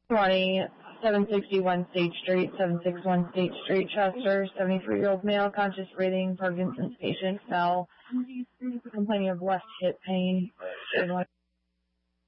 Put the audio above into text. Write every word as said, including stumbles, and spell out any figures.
twenty, seven sixty-one State Street, seven sixty-one State Street, Chester, seventy-three-year-old male, conscious breathing, Parkinson's patient, fell, complaining of left hip pain.